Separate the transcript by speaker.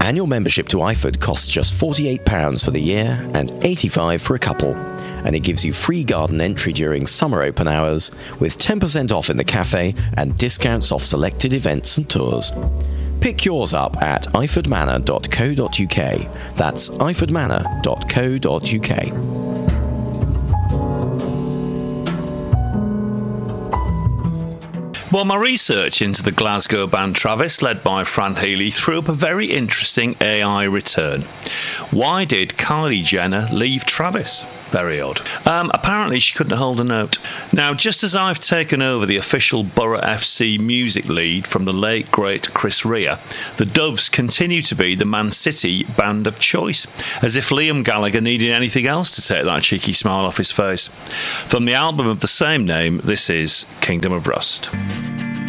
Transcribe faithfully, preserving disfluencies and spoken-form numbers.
Speaker 1: Annual membership to iFood costs just forty-eight pounds for the year and eighty-five pounds for a couple, and it gives you free garden entry during summer open hours with ten percent off in the cafe and discounts off selected events and tours. Pick yours up at iford manor dot co dot uk. That's iford manor dot co dot uk.
Speaker 2: Well, my research into the Glasgow band Travis, led by Fran Healy, threw up a very interesting A I return. Why did Kylie Jenner leave Travis? Very odd. Um, apparently she couldn't hold a note. Now, just as I've taken over the official Borough F C music lead from the late, great Chris Rea, the Doves continue to be the Man City band of choice, as if Liam Gallagher needed anything else to take that cheeky smile off his face. From the album of the same name, this is Kingdom of Rust.